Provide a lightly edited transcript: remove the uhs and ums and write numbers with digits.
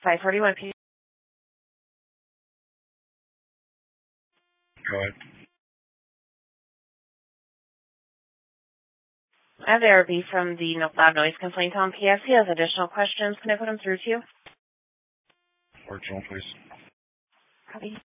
541 P. Go ahead. Hi there, B from the Loud Noise Complaint on PS. He has additional questions. Can I put him through to you? Virtual, please. Copy.